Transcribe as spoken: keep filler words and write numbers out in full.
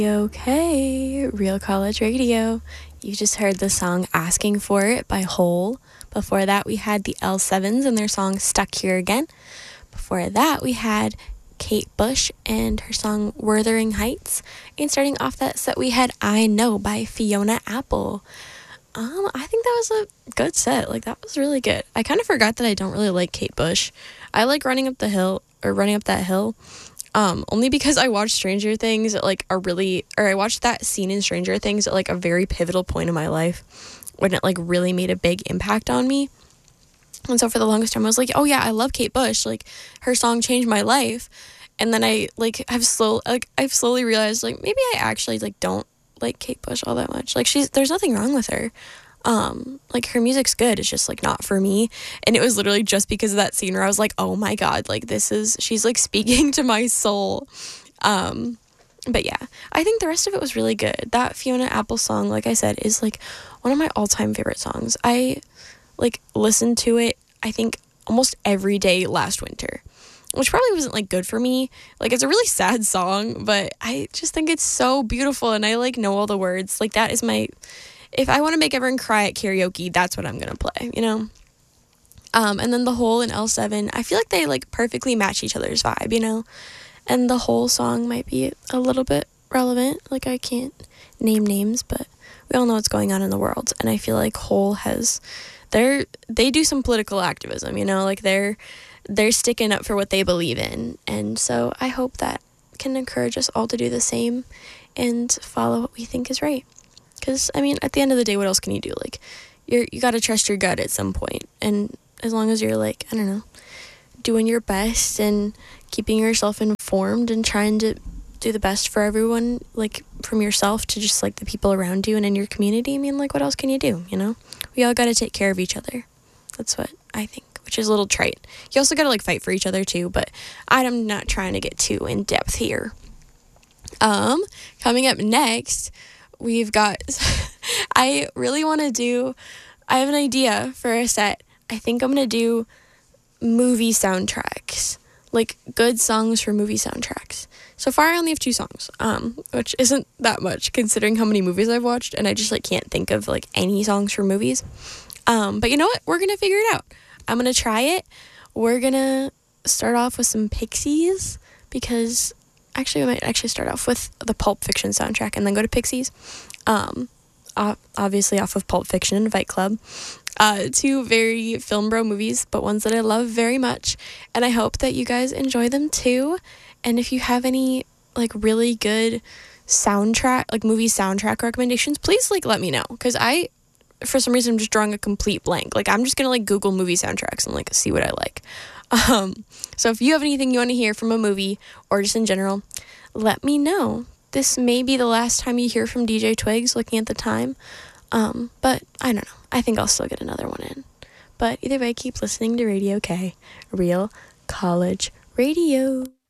Okay, Real College Radio. You just heard the song Asking For It by Hole. Before that, we had the L sevens and their song Stuck Here Again. Before that, we had Kate Bush and her song Wuthering Heights. And starting off that set, we had I Know by Fiona Apple. Um, I think that was a good set. Like, that was really good. I kind of forgot that I don't really like Kate Bush. I like Running Up the Hill, or Running Up That Hill. Um, only because I watched Stranger Things at like a really, or I watched that scene in Stranger Things at like a very pivotal point in my life when it like really made a big impact on me. And so for the longest time I was like, oh yeah, I love Kate Bush. Like, her song changed my life. And then I like have slow, like I've slowly realized like maybe I actually like don't like Kate Bush all that much. Like, she's, there's nothing wrong with her. Um, like, her music's good. It's just like not for me. And it was literally just because of that scene where I was like, oh my God, like this is, she's like speaking to my soul. Um, but yeah, I think the rest of it was really good. That Fiona Apple song, like I said, is like one of my all-time favorite songs. I like listened to it, I think almost every day last winter, which probably wasn't like good for me. Like, it's a really sad song, but I just think it's so beautiful and I like know all the words. Like, that is my, if I want to make everyone cry at karaoke, that's what I'm going to play, you know? Um, and then the Hole and L seven, I feel like they, like, perfectly match each other's vibe, you know? And the Hole song might be a little bit relevant. Like, I can't name names, but we all know what's going on in the world. And I feel like Hole has, they're, they do some political activism, you know? Like, they're, they're sticking up for what they believe in. And so I hope that can encourage us all to do the same and follow what we think is right. Because, I mean, at the end of the day, what else can you do? Like, you're, you got to trust your gut at some point. And as long as you're, like, I don't know, doing your best and keeping yourself informed and trying to do the best for everyone, like, from yourself to just, like, the people around you and in your community, I mean, like, what else can you do, you know? We all got to take care of each other. That's what I think, which is a little trite. You also got to, like, fight for each other, too, but I'm not trying to get too in-depth here. Um, coming up next, we've got, I really want to do, I have an idea for a set. I think I'm going to do movie soundtracks, like good songs for movie soundtracks. So far I only have two songs, um, which isn't that much considering how many movies I've watched, and I just like can't think of like any songs for movies. Um, but you know what? We're going to figure it out. I'm going to try it. We're going to start off with some Pixies, because actually, we might actually start off with the Pulp Fiction soundtrack and then go to Pixies. Um, obviously off of Pulp Fiction and Fight Club. Uh, two very film bro movies, but ones that I love very much. And I hope that you guys enjoy them too. And if you have any, like, really good soundtrack, like, movie soundtrack recommendations, please, like, let me know. Because I, for some reason, I'm just drawing a complete blank. Like, I'm just going to, like, Google movie soundtracks and, like, see what I like. Um, so if you have anything you want to hear from a movie or just in general, let me know. This may be the last time you hear from D J Twigs, looking at the time. Um, but I don't know. I think I'll still get another one in. But either way, keep listening to Radio K, Real College Radio.